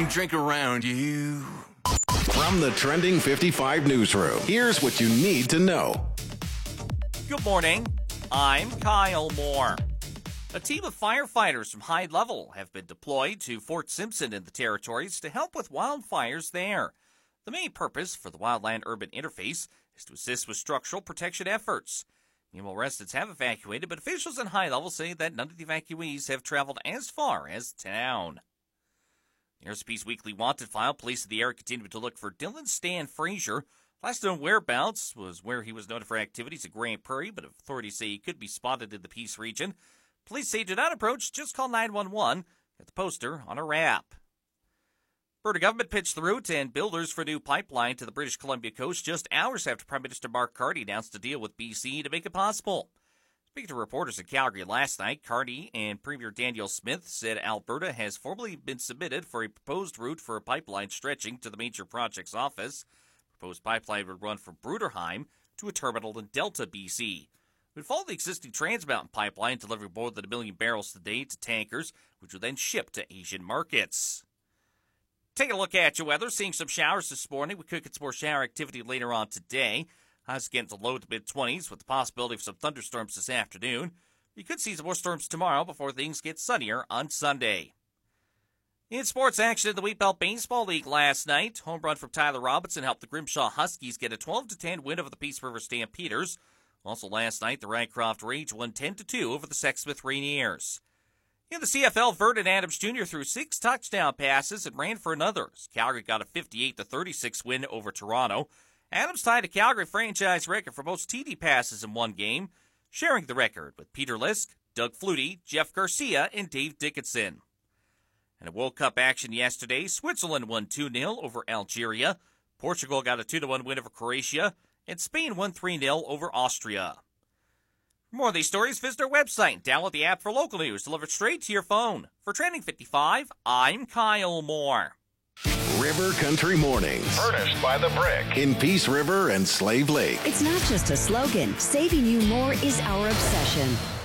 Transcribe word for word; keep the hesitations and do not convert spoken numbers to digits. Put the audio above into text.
drink around you. From the Trending fifty-five newsroom, here's what you need to know. Good morning. I'm Kyle Moore. A team of firefighters from High Level have been deployed to Fort Simpson in the Territories to help with wildfires there. The main purpose for the Wildland-Urban Interface is to assist with structural protection efforts. Meanwhile, residents have evacuated, but officials in High Level say that none of the evacuees have traveled as far as town. The Airs Peace Weekly Wanted File. Police in the area continue to look for Dylan Stan Frazier. Last known whereabouts was where he was noted for activities at Grand Prairie, but authorities say he could be spotted in the Peace region. Police say do not approach, just call nine one one. Get the poster on a wrap. Alberta government pitched the route and builders for a new pipeline to the British Columbia coast just hours after Prime Minister Mark Carney announced a deal with B C to make it possible. Speaking to reporters in Calgary last night, Carney and Premier Danielle Smith said Alberta has formally been submitted for a proposed route for a pipeline stretching to the major projects office. The proposed pipeline would run from Bruderheim to a terminal in Delta, B C. It would follow the existing Trans Mountain pipeline, delivering more than a million barrels a day to tankers, which would then ship to Asian markets. Taking a look at your weather, seeing some showers this morning. We could get some more shower activity later on today. Highs getting to low to mid-twenties with the possibility of some thunderstorms this afternoon. You could see some more storms tomorrow before things get sunnier on Sunday. In sports action in the Wheat Belt Baseball League last night, home run from Tyler Robinson helped the Grimshaw Huskies get a twelve to ten win over the Peace River Stampeders. Also last night, the Rycroft Rage won ten to two over the Sexsmith Rainiers. In the C F L, Vernon Adams Junior threw six touchdown passes and ran for another. Calgary got a fifty-eight to thirty-six win over Toronto. Adams tied a Calgary franchise record for most T D passes in one game, sharing the record with Peter Lisk, Doug Flutie, Jeff Garcia, and Dave Dickinson. And in World Cup action yesterday, Switzerland won two nil over Algeria, Portugal got a two to one win over Croatia, and Spain won three nil over Austria. For more of these stories, visit our website and download the app for local news delivered straight to your phone. For Trending fifty-five, I'm Kyle Moore. River Country Mornings. Furnished by The Brick. In Peace River and Slave Lake. It's not just a slogan. Saving you more is our obsession.